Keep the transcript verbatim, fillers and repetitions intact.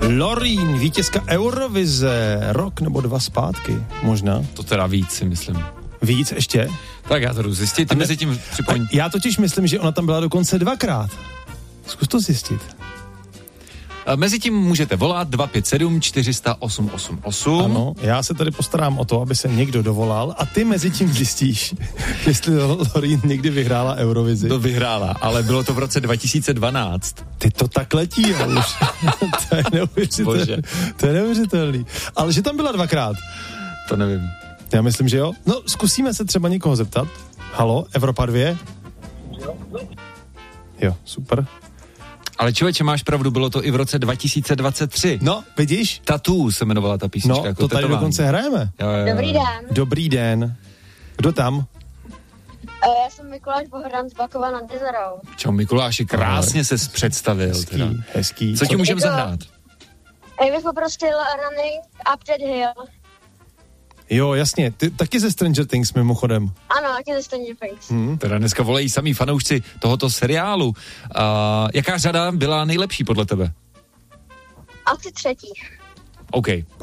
Loreen, vítězka Eurovize, rok nebo dva zpátky, možná. To teda víc, si myslím. Víc ještě? Tak já to jdu zjistit, ty mezi tím připoň. Já totiž myslím, že ona tam byla dokonce dvakrát. Zkus to zjistit. Mezi tím můžete volat dva pět sedm čtyři sta osm osm osm. Ano, já se tady postarám o to, aby se někdo dovolal a ty mezi tím zjistíš, jestli Loreen někdy vyhrála Eurovizi. To vyhrála, ale bylo to v roce dva tisíce dvanáct. Ty to tak letí, jo, už. To je neuvěřitelný. To je neuvěřitelný. Ale že tam byla dvakrát. To nevím. Já myslím, že jo. No, zkusíme se třeba někoho zeptat. Halo, Evropa dva? Jo, super. Ale člověče, máš pravdu, bylo to i v roce dva tisíce dvacet tři. No, vidíš? Tattoo se jmenovala ta písnička. No, jako to tady tetování. dokonce hrajeme. Jo, jo, jo. Dobrý den. Dobrý den. Kdo tam? Já jsem Mikuláš Bohdan z Bakova nad Jezerou. Čau Mikuláši, krásně ses představil. Hezký, Teda. hezký. Co ti můžeme Jako- zahrát? Já bych poprosil Running Up That Hill. Jo, jasně, ty taky ze Stranger Things mimochodem. Ano, taky ze Stranger Things. Hmm. Teda dneska volají samý fanoušci tohoto seriálu. Uh, jaká řada byla nejlepší podle tebe? Asi třetí. OK.